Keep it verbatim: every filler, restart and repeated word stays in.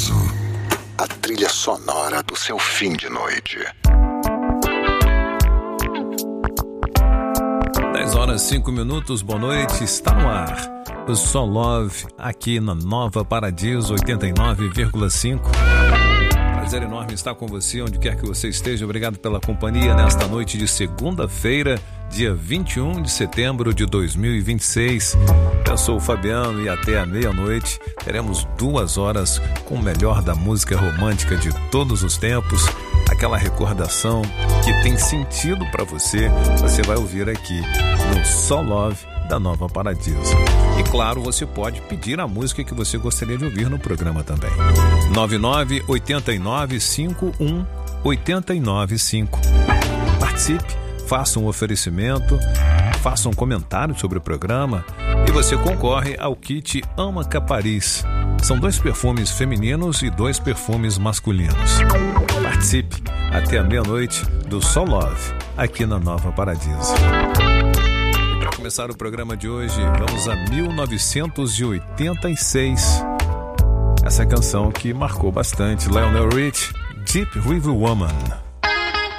Paradiso, a trilha sonora do seu fim de noite. dez horas e cinco minutos, boa noite, está no ar o Soul Love aqui na Nova Paradiso oitenta e nove vírgula cinco. Prazer enorme estar com você onde quer que você esteja. Obrigado pela companhia nesta noite de segunda-feira, dia vinte e um de setembro de dois mil e vinte e seis. Eu sou o Fabiano e até a meia-noite teremos duas horas com o melhor da música romântica de todos os tempos. Aquela recordação que tem sentido para você, você vai ouvir aqui no Soul Love da Nova Paradiso. E claro, você pode pedir a música que você gostaria de ouvir no programa também. nove nove oito nove cinco um oito nove cinco. Participe, faça um oferecimento, faça um comentário sobre o programa e você concorre ao kit Ama Capariz. São dois perfumes femininos e dois perfumes masculinos. Participe até a meia-noite do Soul Love aqui na Nova Paradiso. E para começar o programa de hoje, vamos a mil novecentos e oitenta e seis. Essa canção que marcou bastante, Lionel Rich, Deep River Woman.